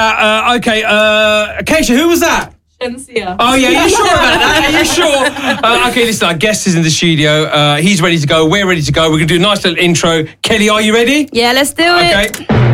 Okay, Keisha, who was that? Shensia. Oh, yeah, you sure about that? Are you sure? Okay, listen, our guest is in the studio. He's ready to go. We're ready to go. We're going to do a nice little intro. Kelly, are you ready? Yeah, let's do it. Okay.